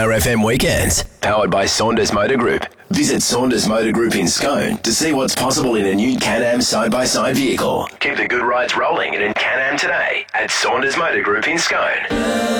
Power FM weekends. Powered by Saunders Motor Group. Visit Saunders Motor Group in Scone to see what's possible in a new Can-Am side-by-side vehicle. Keep the good rides rolling in a Can-Am today at Saunders Motor Group in Scone.